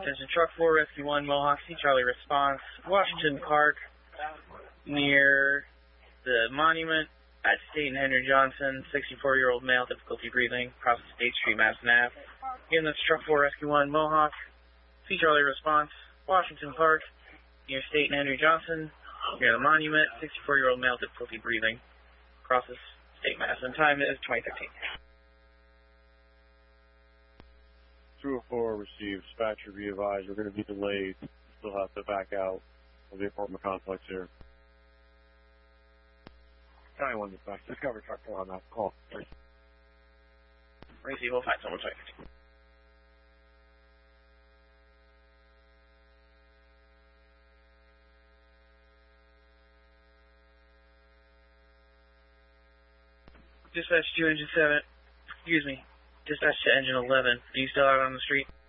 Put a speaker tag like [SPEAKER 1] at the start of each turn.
[SPEAKER 1] Attention, Truck 4, Rescue 1, Mohawk, C. Charlie response, Washington Park, near the monument at State and Henry Johnson, 64-year-old male, difficulty breathing, crosses State Street, Madison Ave. Again, that's Truck 4, Rescue 1, Mohawk, C. Charlie response, Washington Park, near State and Henry Johnson, near the monument, 64-year-old male, difficulty breathing, crosses State, Madison. Time is 2013.
[SPEAKER 2] 204 received. Dispatcher be advised, we're going to be delayed. Still have to back out of the apartment complex here. County 1 dispatch. Discover Truck 4 on that call.
[SPEAKER 1] Receive, we'll find someone 2013. Dispatch to Engine 7, excuse me, dispatch to Engine 11. Are you still out on the street?